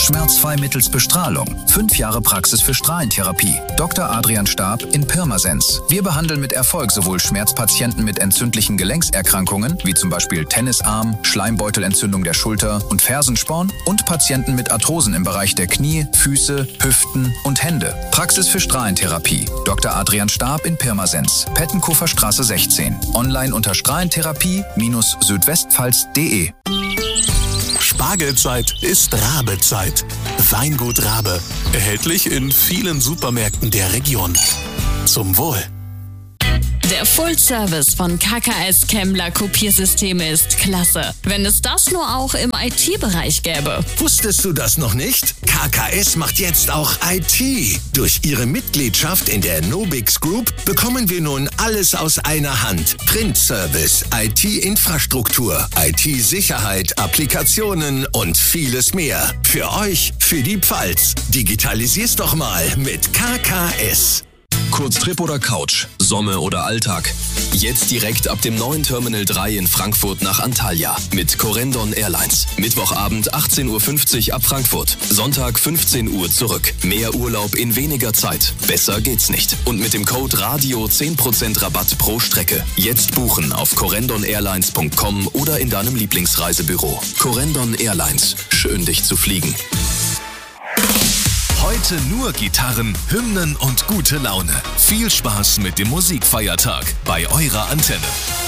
Schmerzfrei mittels Bestrahlung. 5 Jahre Praxis für Strahlentherapie. Dr. Adrian Staab in Pirmasens. Wir behandeln mit Erfolg sowohl Schmerzpatienten mit entzündlichen Gelenkserkrankungen, wie zum Beispiel Tennisarm, Schleimbeutelentzündung der Schulter und Fersensporn, und Patienten mit Arthrosen im Bereich der Knie, Füße, Hüften und Hände. Praxis für Strahlentherapie. Dr. Adrian Staab in Pirmasens. Pettenkofer Straße 16. Online unter strahlentherapie-südwestpfalz.de. Spargelzeit ist Rabezeit. Weingut Rabe. Erhältlich in vielen Supermärkten der Region. Zum Wohl. Der Full-Service von KKS Kemmler Kopiersysteme ist klasse. Wenn es das nur auch im IT-Bereich gäbe. Wusstest du das noch nicht? KKS macht jetzt auch IT. Durch ihre Mitgliedschaft in der Nobix Group bekommen wir nun alles aus einer Hand. Print-Service, IT-Infrastruktur, IT-Sicherheit, Applikationen und vieles mehr. Für euch, für die Pfalz. Digitalisier's doch mal mit KKS. Kurztrip oder Couch, Somme oder Alltag. Jetzt direkt ab dem neuen Terminal 3 in Frankfurt nach Antalya mit Corendon Airlines. Mittwochabend 18:50 Uhr ab Frankfurt. Sonntag 15 Uhr zurück. Mehr Urlaub in weniger Zeit. Besser geht's nicht. Und mit dem Code RADIO 10% Rabatt pro Strecke. Jetzt buchen auf correndonairlines.com oder in deinem Lieblingsreisebüro. Corendon Airlines. Schön, dich zu fliegen. Heute nur Gitarren, Hymnen und gute Laune. Viel Spaß mit dem Musikfeiertag bei eurer Antenne.